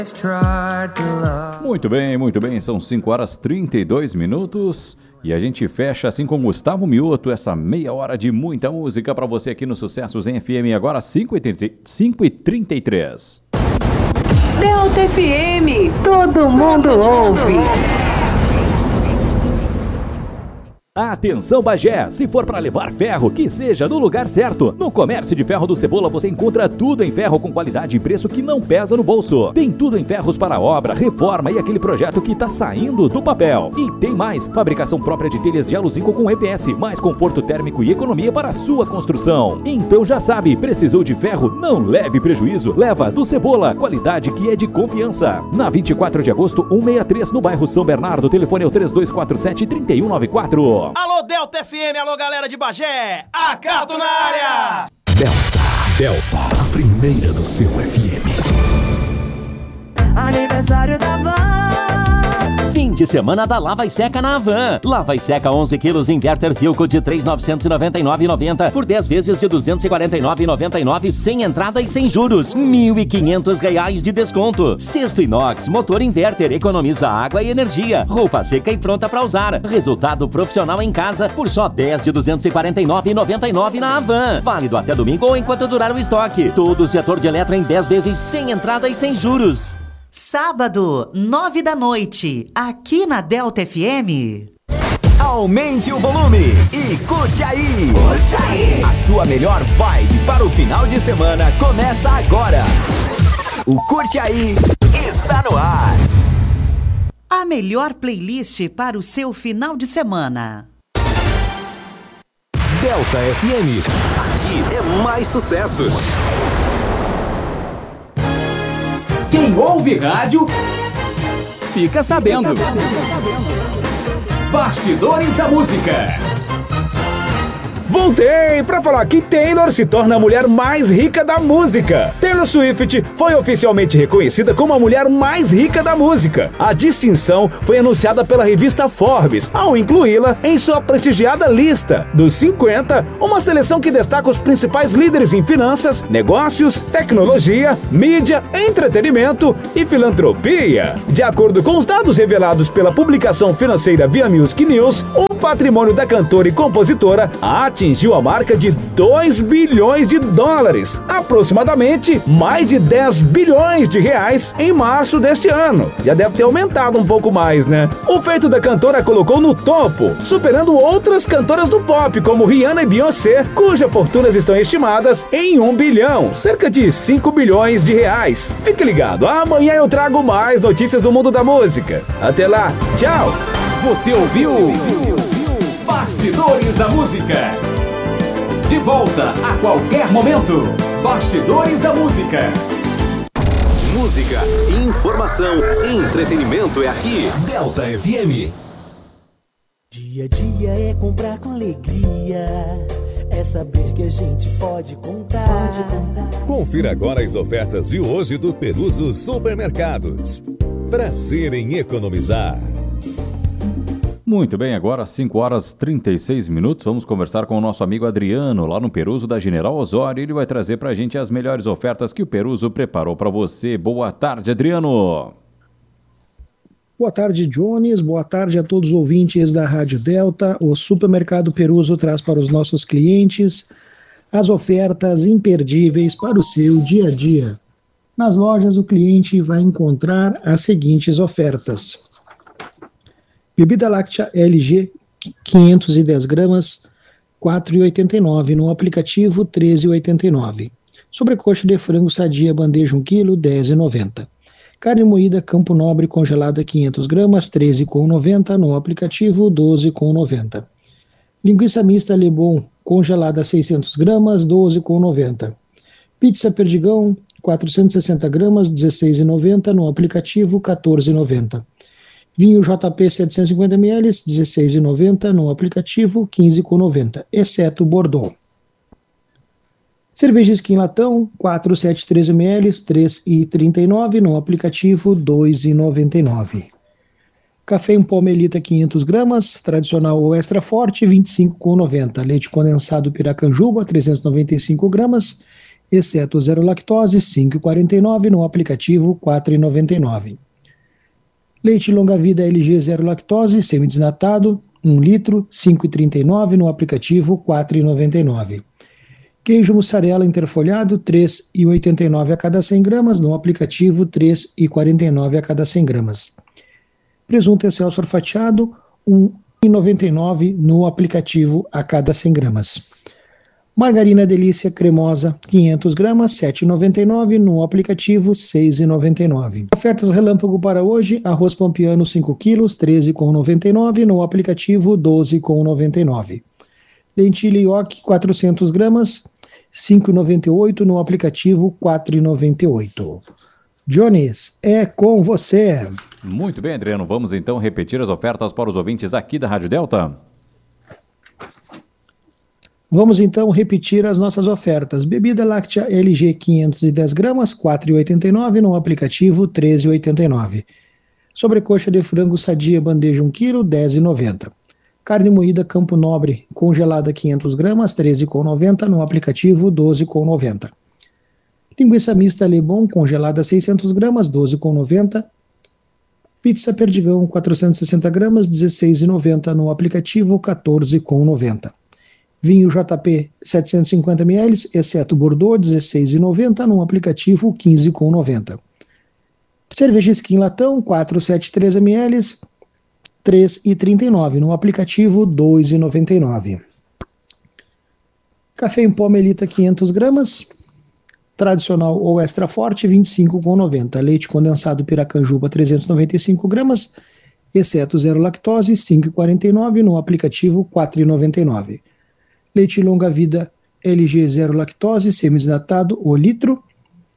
Muito bem, são 5h32 e a gente fecha assim com Gustavo Mioto essa meia hora de muita música para você aqui no Sucessos em FM, agora 5h33. Delta FM, todo mundo ouve. Atenção Bagé, se for para levar ferro, que seja no lugar certo. No Comércio de Ferro do Cebola você encontra tudo em ferro com qualidade e preço que não pesa no bolso. Tem tudo em ferros para obra, reforma e aquele projeto que tá saindo do papel. E tem mais, fabricação própria de telhas de aluzinco com EPS, mais conforto térmico e economia para a sua construção. Então já sabe, precisou de ferro? Não leve prejuízo, leva do Cebola, qualidade que é de confiança. Na 24 de agosto, 163 no bairro São Bernardo, telefone é o 3247-3194. Alô Delta FM, alô galera de Bagé, Acato na área! Delta, a primeira do seu FM. Aniversário da Van. Fim de semana da Lava e Seca na Havan. Lava e Seca 11 quilos Inverter Filco de R$ 3.999,90 por 10 vezes de R$ 249,99 sem entrada e sem juros. R$ 1.500 de desconto. Cesto inox, motor inverter, economiza água e energia. Roupa seca e pronta para usar. Resultado profissional em casa por só 10 de R$ 249,99 na Havan. Válido até domingo ou enquanto durar o estoque. Todo o setor de eletro em 10 vezes sem entrada e sem juros. Sábado, 9h, aqui na Delta FM. Aumente o volume e curte aí! Curte aí! A sua melhor vibe para o final de semana começa agora. O Curte Aí está no ar. A melhor playlist para o seu final de semana. Delta FM, aqui é mais sucesso. Quem ouve rádio, fica sabendo. Bastidores da Música. Voltei pra falar que Taylor se torna a mulher mais rica da música. Taylor Swift foi oficialmente reconhecida como a mulher mais rica da música. A distinção foi anunciada pela revista Forbes, ao incluí-la em sua prestigiada lista dos 50, uma seleção que destaca os principais líderes em finanças, negócios, tecnologia, mídia, entretenimento e filantropia. De acordo com os dados revelados pela publicação financeira Via Music News, o patrimônio da cantora e compositora atingiu a marca de 2 bilhões de dólares, aproximadamente mais de 10 bilhões de reais em março deste ano. Já deve ter aumentado um pouco mais, né? O feito da cantora colocou no topo, superando outras cantoras do pop, como Rihanna e Beyoncé, cujas fortunas estão estimadas em 1 bilhão, cerca de 5 bilhões de reais. Fique ligado, amanhã eu trago mais notícias do mundo da música. Até lá, tchau! Você ouviu Bastidores da Música. De volta a qualquer momento. Bastidores da Música. Música, informação, entretenimento é aqui. Delta FM. Dia a dia é comprar com alegria. É saber que a gente pode contar. Confira agora as ofertas de hoje do Peruso Supermercados. Prazer em economizar. Muito bem, agora 5h36, vamos conversar com o nosso amigo Adriano, lá no Peruso da General Osório. Ele vai trazer pra gente as melhores ofertas que o Peruso preparou para você. Boa tarde, Adriano. Boa tarde, Jones. Boa tarde a todos os ouvintes da Rádio Delta. O Supermercado Peruso traz para os nossos clientes as ofertas imperdíveis para o seu dia a dia. Nas lojas, o cliente vai encontrar as seguintes ofertas. Bebida láctea LG 510 gramas, R$ 4,89. No aplicativo, R$ 13,89. Sobrecoxa de frango sadia bandeja 1 kg, R$ 10,90. Carne moída Campo Nobre congelada 500 gramas, R$ 13,90. No aplicativo, R$ 12,90. Linguiça mista Lebon congelada 600 gramas, R$ 12,90. Pizza Perdigão 460 gramas, R$ 16,90. No aplicativo, R$ 14,90. Vinho JP 750 ml, R$ 16,90. No aplicativo, R$ 15,90, exceto Bordeaux. Cerveja Skin Latão, 473 ml, R$ 3,39. No aplicativo, R$ 2,99. Café em pó Melita 500 gramas, tradicional ou extra forte, R$ 25,90. Leite condensado Piracanjuba, 395 gramas, exceto zero lactose, R$ 5,49, no aplicativo R$ 4,99. Leite longa-vida LG zero lactose, semidesnatado, 1 litro, R$ 5,39, no aplicativo R$ 4,99. Queijo mussarela interfolhado, R$ 3,89 a cada 100 gramas, no aplicativo R$ 3,49 a cada 100 gramas. Presunto Excelsior fatiado, R$ 1,99 no aplicativo a cada 100 gramas. Margarina Delícia cremosa, 500 gramas, R$ 7,99, no aplicativo R$ 6,99. Ofertas relâmpago para hoje, arroz pampiano 5 quilos, R$ 13,99, no aplicativo R$ 12,99. Lentilha Yoki 400 gramas, R$ 5,98, no aplicativo R$ 4,98. Jones, é com você. Muito bem, Adriano. Vamos então repetir as ofertas para os ouvintes aqui da Rádio Delta. Vamos então repetir as nossas ofertas. Bebida láctea LG 510 gramas, R$ 4,89, no aplicativo R$ 13,89. Sobrecoxa de frango sadia bandeja 1 kg, R$ 10,90. Carne moída Campo Nobre congelada 500 gramas, R$ 13,90, no aplicativo R$ 12,90. Linguiça mista Lebon congelada 600 gramas, R$ 12,90. Pizza Perdigão 460 gramas, R$ 16,90, no aplicativo R$ 14,90. Vinho JP 750 ml, exceto Bordeaux, R$ 16,90, no aplicativo R$ 15,90. Cerveja Skin Latão 473 ml, R$ 3,39, no aplicativo R$ 2,99. Café em pó Melita 500 gramas, tradicional ou extra forte, R$ 25,90. Leite condensado Piracanjuba 395 gramas, exceto zero lactose, R$ 5,49, no aplicativo R$ 4,99. Leite longa-vida LG zero lactose, semidesnatado, o litro, R$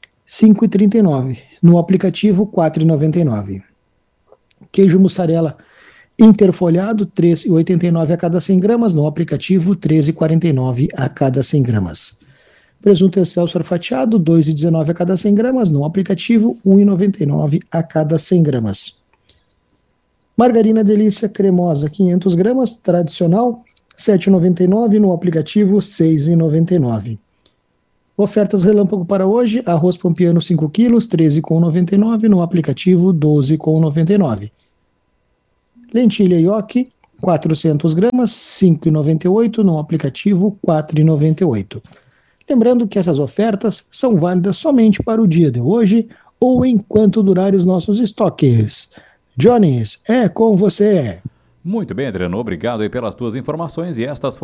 5,39, no aplicativo R$ 4,99. Queijo mussarela interfolhado, R$ 3,89 a cada 100 gramas, no aplicativo R$ 13,49 a cada 100 gramas. Presunto Excelsior fatiado, R$ 2,19 a cada 100 gramas, no aplicativo R$ 1,99 a cada 100 gramas. Margarina Delícia cremosa, 500 gramas, tradicional, R$ 7,99, no aplicativo R$ 6,99. Ofertas relâmpago para hoje, arroz pampiano 5 quilos, R$ 13,99, no aplicativo R$ 12,99. Lentilha Yoki, 400 gramas, R$ 5,98, no aplicativo R$ 4,98. Lembrando que essas ofertas são válidas somente para o dia de hoje ou enquanto durarem os nossos estoques. Jones, é com você. Muito bem, Adriano. Obrigado aí pelas tuas informações e estas